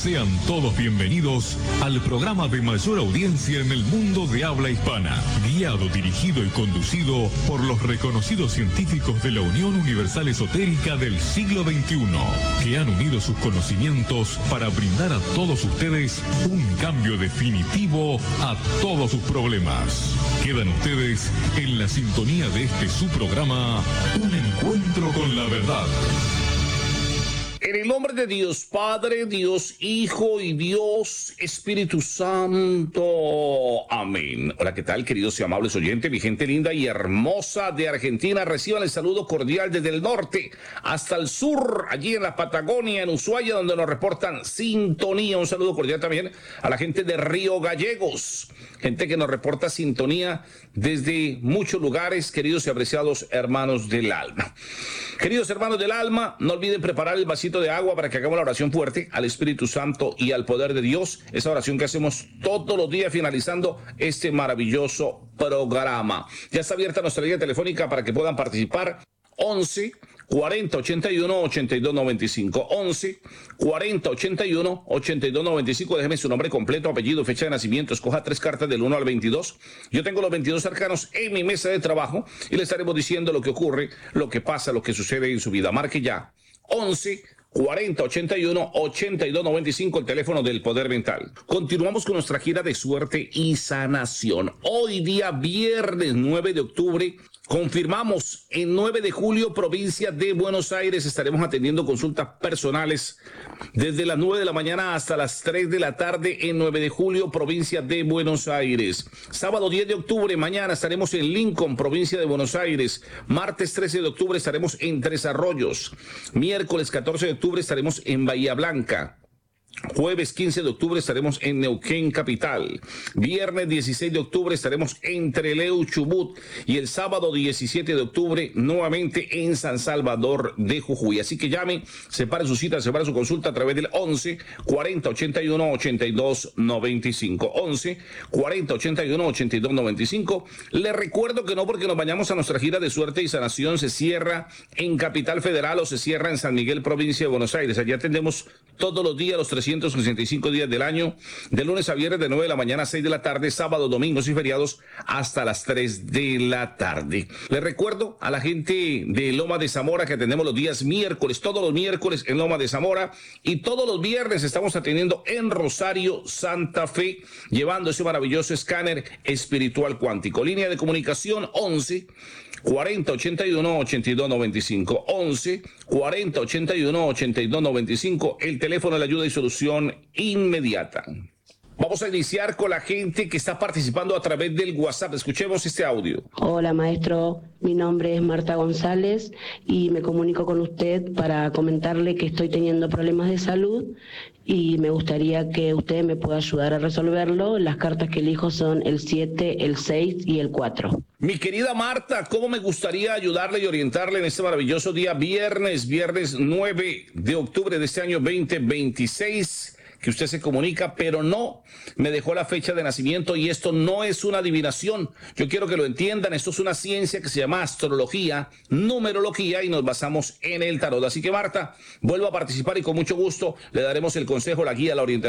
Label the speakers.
Speaker 1: Sean todos bienvenidos al programa de mayor audiencia en el mundo de habla hispana, guiado, dirigido y conducido por los reconocidos científicos de la Unión Universal Esotérica del siglo XXI, que han unido sus conocimientos para brindar a todos ustedes un cambio definitivo a todos sus problemas. Quedan ustedes en la sintonía de este su programa, Un Encuentro con la Verdad.
Speaker 2: En el nombre de Dios Padre, Dios Hijo y Dios Espíritu Santo. Amén. Hola, ¿qué tal, queridos y amables oyentes? Mi gente linda y hermosa de Argentina, reciban el saludo cordial desde el norte hasta el sur, allí en la Patagonia, en Ushuaia, donde nos reportan sintonía. Un saludo cordial también a la gente de Río Gallegos, gente que nos reporta sintonía desde muchos lugares, queridos y apreciados hermanos del alma. Queridos hermanos del alma, no olviden preparar el vasito de agua para que hagamos la oración fuerte al Espíritu Santo y al poder de Dios. Esa oración que hacemos todos los días finalizando este maravilloso programa. Ya está abierta nuestra línea telefónica para que puedan participar. 11 40 81 82 95. 11 40 81 82 95. Déjeme su nombre completo, apellido, fecha de nacimiento. Escoja 3 cartas del 1 al 22. Yo tengo los 22 arcanos en mi mesa de trabajo y le estaremos diciendo lo que ocurre, lo que pasa, lo que sucede en su vida. Marque ya 11 40 81 82 95, el teléfono del poder mental. Continuamos con nuestra gira de suerte y sanación. Hoy día viernes 9 de octubre, confirmamos en 9 de julio, provincia de Buenos Aires, estaremos atendiendo consultas personales desde las 9 de la mañana hasta las 3 de la tarde en 9 de julio, provincia de Buenos Aires. Sábado 10 de octubre, mañana estaremos en Lincoln, provincia de Buenos Aires. Martes 13 de octubre estaremos en Tres Arroyos. Miércoles 14 de octubre estaremos en Bahía Blanca. Jueves 15 de octubre estaremos en Neuquén capital. Viernes 16 de octubre estaremos en Trelew, Chubut. Y el sábado 17 de octubre nuevamente en San Salvador de Jujuy. Así que llame, separe su cita, separe su consulta a través del 11 40 81 82 95. 11 40 81 82 95. Le recuerdo que no porque nos vayamos a nuestra gira de suerte y sanación se cierra en Capital Federal o se cierra en San Miguel, provincia de Buenos Aires. Allí atendemos todos los días, los 365 días del año, de lunes a viernes de 9 de la mañana a 6 de la tarde, sábados, domingos y feriados hasta las 3 de la tarde. Les recuerdo a la gente de Loma de Zamora que atendemos los días miércoles, todos los miércoles en Loma de Zamora, y todos los viernes estamos atendiendo en Rosario, Santa Fe, llevando ese maravilloso escáner espiritual cuántico. Línea de comunicación 11 40 81 82 95. 11 40 81 82 95. El teléfono de la ayuda y solución inmediata. Vamos a iniciar con la gente que está participando a través del WhatsApp. Escuchemos este audio.
Speaker 3: Hola maestro, mi nombre es Marta González y me comunico con usted para comentarle que estoy teniendo problemas de salud y me gustaría que usted me pueda ayudar a resolverlo. Las cartas que elijo son el 7, el 6 y el 4.
Speaker 2: Mi querida Marta, cómo me gustaría ayudarle y orientarle en este maravilloso día viernes 9 de octubre de este año 2026. Que usted se comunica, pero no me dejó la fecha de nacimiento y esto no es una adivinación. Yo quiero que lo entiendan, esto es una ciencia que se llama astrología, numerología y nos basamos en el tarot. Así que Marta, vuelva a participar y con mucho gusto le daremos el consejo, la guía, la orientación